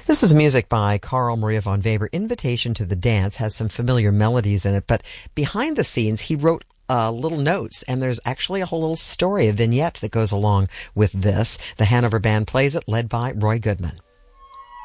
This is music by Carl Maria von Weber. Invitation to the Dance has some familiar melodies in it, but behind the scenes he wrote little notes, and there's actually a whole little story, a vignette that goes along with this. The Hanover Band plays it, led by Roy Goodman.